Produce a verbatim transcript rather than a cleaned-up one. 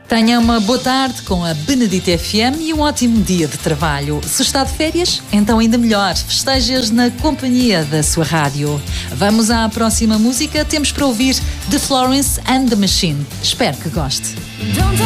Tenha uma boa tarde com a Benedita F M e um ótimo dia de trabalho. Se está de férias, então ainda melhor. Festejas na companhia da sua rádio. Vamos à próxima música. Temos para ouvir The Florence and the Machine. Espero que goste.